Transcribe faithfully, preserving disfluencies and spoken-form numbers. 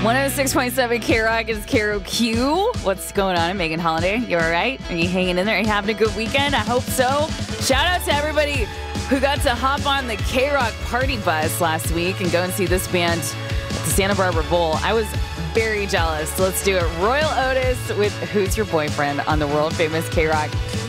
one oh six point seven K-Rock is Carol Q. What's going on, Megan Holiday? You all right? Are you hanging in there? Are you having a good weekend? I hope so. Shout out to everybody who got to hop on the K-Rock party bus last week and go and see this band at the Santa Barbara Bowl. I was very jealous. Let's do it. Royal Otis with Who's Your Boyfriend on the world famous K-Rock